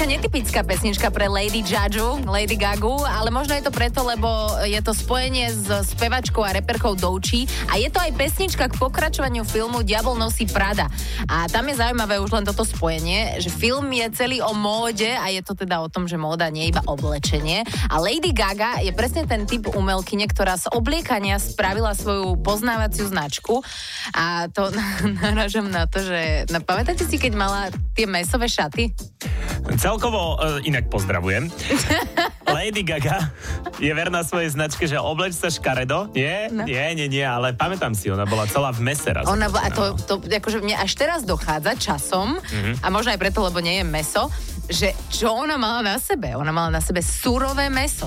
Netypická pesnička pre Lady Gagu, ale možno je to preto, lebo je to spojenie s spevačkou a reperkou Doechii a je to aj pesnička k pokračovaniu filmu Diabol nosí Prada. A tam je zaujímavé už len toto spojenie, že film je celý o móde a je to teda o tom, že móda nie je iba oblečenie. A Lady Gaga je presne ten typ umelkyne, ktorá z obliekania spravila svoju poznávaciu značku a to narážam na to, že pamätáte si, keď mala tie mäsové šaty? Celkovo inak pozdravujem. Lady Gaga je verná svojej značke, že obleč sa škaredo. Nie, ale pamätám si, ona bola celá v mese raz. Ona bola, to akože mne až teraz dochádza časom, a možno aj preto, lebo nie je mäso, že čo ona mala na sebe? Ona mala na sebe surové mäso.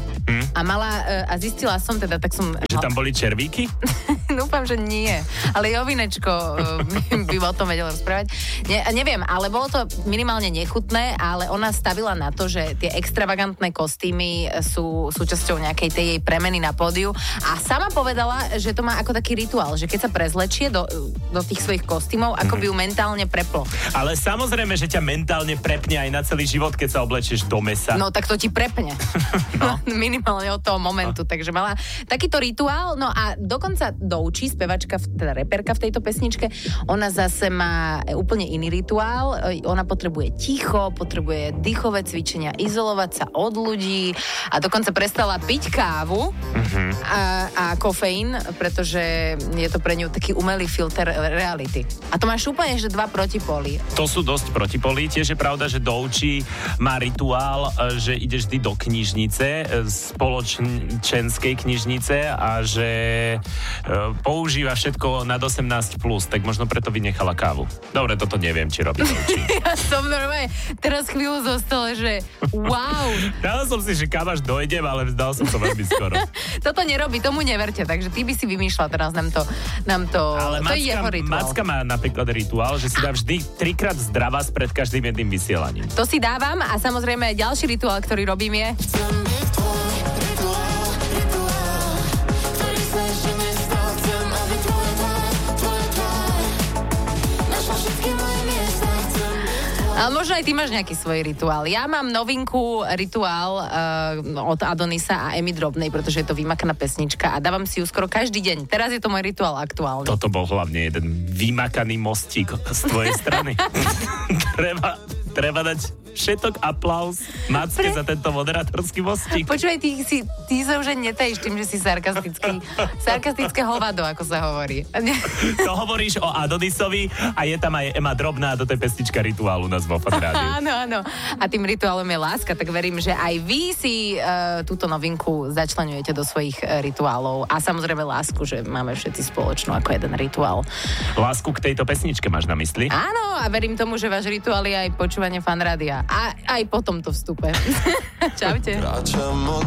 A zistila som teda, tak som... Že tam boli červíky? Dúfam, že nie. Ale Jovinečko by o tom vedel rozprávať. Neviem, ale bolo to minimálne nechutné, ale ona stavila na to, že tie extravagantné kostýmy sú súčasťou nejakej tej jej premeny na pódiu a sama povedala, že to má ako taký rituál, že keď sa prezlečie do tých svojich kostýmov, ako by ju mentálne preplo. Ale samozrejme, že ťa mentálne prepne aj na celý život, keď sa oblečieš do mesa. No tak to ti prepne. No. Minimálne od toho momentu. Takže mala takýto rituál. No a dokonca Doechii, spevačka, teda reperka v tejto pesničke, ona zase má úplne iný rituál. Ona potrebuje ticho, potrebuje dýchové cvičenia, izolovať sa od ľudí a dokonca prestala piť kávu a kofeín, pretože je to pre ňu taký umelý filter reality. A to máš úplne, že dva protipóly. To sú dosť protipóly. Tiež je pravda, že Doechii má rituál, že ideš vždy do knižnice, spoločenskej knižnice a že používa všetko nad 18+, tak možno preto vynechala kávu. Dobre, toto neviem, či robí Doechii. Ja som normálne teraz chvíľu zostala, že wow. Dal som si, že kam až dojdem, ale vzdal som to veľmi skoro. Toto nerobí, tomu neverte, takže ty by si vymýšľal teraz nám to ale to je jeho rituál. Macka má napríklad rituál, že si dá vždy 3-krát zdravás pred každým jedným vysielaním. To si dávam a samozrejme ďalší rituál, ktorý robím je... Ale možno aj ty máš nejaký svoj rituál. Ja mám novinku rituál od Adonisa a Emy Drobnej, pretože je to vymakaná pesnička a dávam si ju skoro každý deň. Teraz je to môj rituál aktuálny. Toto bol hlavne jeden vymakaný mostík z tvojej strany. Treba dať všetok aplauz Macke za tento moderátorský mostík. Počúvaj, ty sa už netajíš tým, že si sarkastické hovado, ako sa hovorí. To hovoríš o Adonisovi a je tam aj Ema Drobná do tej pesnička rituálu na Fan Rádiu. Áno. A tým rituálom je láska, tak verím, že aj vy si túto novinku začleňujete do svojich rituálov. A samozrejme lásku, že máme všetci spoločnú ako jeden rituál. Lásku k tejto pesničke máš na mysli? Áno, a verím tomu, že váš rituál je aj počúvanie Fan Rádia. A aj po tomto vstupe. Čaute.